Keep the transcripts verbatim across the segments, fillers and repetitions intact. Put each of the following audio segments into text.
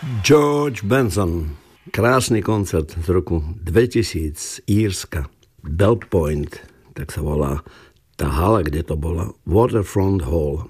George Benson, krásny koncert z roku dvetisíc, Írska, Bell Point, tak sa volá tá hala, kde to bola, Waterfront Hall.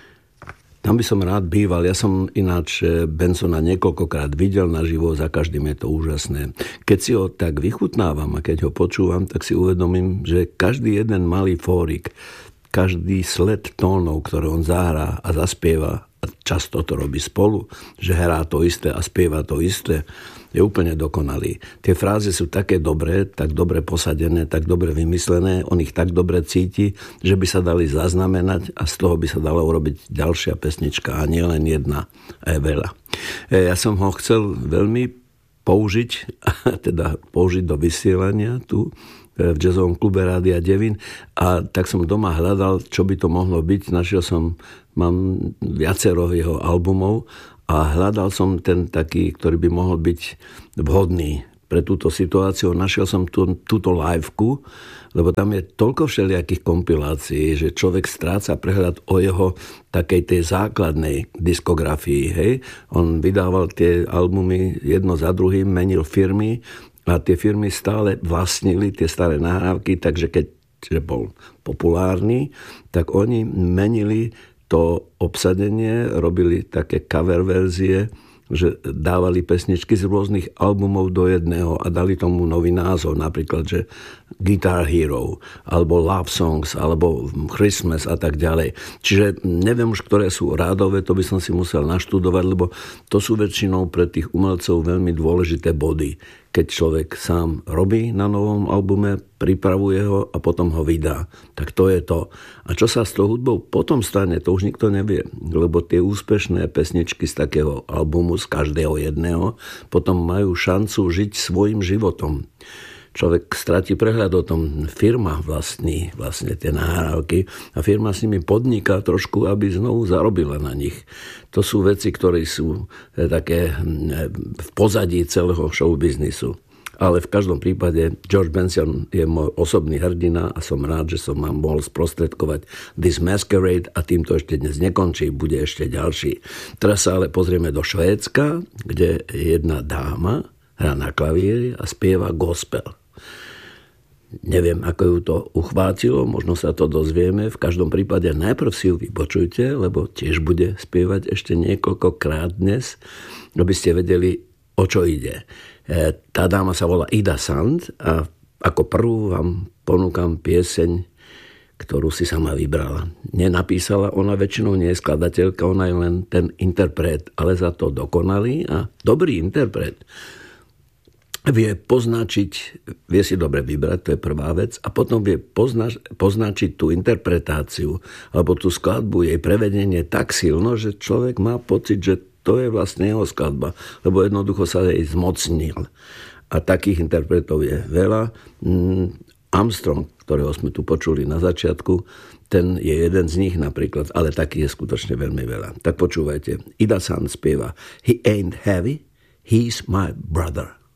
Tam by som rád býval, ja som ináč Bensona niekoľkokrát videl naživo, za každým je to úžasné. Keď si ho tak vychutnávam a keď ho počúvam, tak si uvedomím, že každý jeden malý fórik, každý sled tónov, ktoré on zahrá a zaspieva, a často to robí spolu, že hrá to isté a spieva to isté, je úplne dokonalý. Tie frázy sú také dobré, tak dobre posadené, tak dobre vymyslené, on ich tak dobre cíti, že by sa dali zaznamenať a z toho by sa dala urobiť ďalšia pesnička a nie len jedna, a je veľa. Ja som ho chcel veľmi použiť, teda použiť do vysielania tu v jazzovom klube Rádia Devín a tak som doma hľadal, čo by to mohlo byť. Našiel som, mám viacero jeho albumov a hľadal som ten taký, ktorý by mohol byť vhodný pre túto situáciu. Našiel som tú, túto liveku, lebo tam je toľko všelijakých kompilácií, že človek stráca prehľad o jeho takej tej základnej diskografii. Hej? On vydával tie albumy jedno za druhým, menil firmy a tie firmy stále vlastnili tie staré nahrávky, takže keď že bol populárny, tak oni menili to obsadenie, robili také cover verzie, že dávali pesničky z rôznych albumov do jedného a dali tomu nový názov, napríklad, že Guitar Hero, alebo Love Songs, alebo Christmas a tak ďalej. Čiže neviem už, ktoré sú rádové, to by som si musel naštudovať, lebo to sú väčšinou pre tých umelcov veľmi dôležité body. Keď človek sám robí na novom albume, pripravuje ho a potom ho vydá. Tak to je to. A čo sa s tou hudbou potom stane, to už nikto nevie. Lebo tie úspešné pesničky z takého albumu, z každého jedného, potom majú šancu žiť svojim životom. Človek stratí prehľad o tom, firma vlastní vlastne tie nahrávky a firma s nimi podniká trošku, aby znovu zarobila na nich. To sú veci, ktoré sú také v pozadí celého showbiznisu. Ale v každom prípade George Benson je môj osobný hrdina a som rád, že som vám mohol sprostredkovať This Masquerade a týmto ešte dnes nekončí, bude ešte ďalší. Teraz sa ale pozrieme do Švédska, kde jedna dáma hrá na klavíri a spieva gospel. Neviem, ako ju to uchvátilo, možno sa to dozvieme. V každom prípade najprv si ju vypočujte, lebo tiež bude spievať ešte niekoľkokrát dnes, aby ste vedeli, o čo ide. Tá dáma sa volá Ida Sand a ako prvú vám ponúkam pieseň, ktorú si sama vybrala. Nenapísala, ona väčšinou nie je skladateľka, ona je len ten interpret, ale za to dokonalý a dobrý interpret. Vie poznačiť, vie si dobre vybrať, to je prvá vec, a potom vie poznač, poznačiť tú interpretáciu alebo tú skladbu, jej prevedenie tak silno, že človek má pocit, že to je vlastne jeho skladba, lebo jednoducho sa jej zmocnil. A takých interpretov je veľa. Armstrong, ktorého sme tu počuli na začiatku, ten je jeden z nich napríklad, ale takých je skutočne veľmi veľa. Tak počúvajte, Ida Sand spieva He ain't heavy, he's my brother.